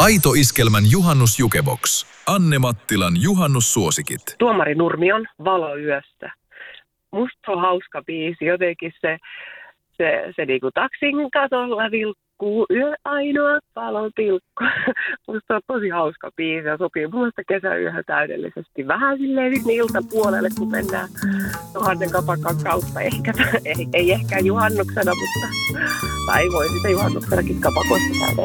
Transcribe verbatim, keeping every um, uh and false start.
Aito Iskelmän juhannusjukebox. Anne Mattilan juhannussuosikit. Tuomari Nurmion Valo yöstä. Musta se on hauska biisi. Jotenkin se, se, se niinku taksin katolla vilkkuu yö ainoa valopilkku. Musta se on tosi hauska biisi ja sopii muista kesäyöhön täydellisesti. Vähän silleen nyt iltapuolelle, kun mennään tuhannen kapakan kautta. Ehkä, ei, ei ehkä juhannuksena, mutta tai voi sitä juhannuksenakin kapakoissa käydä.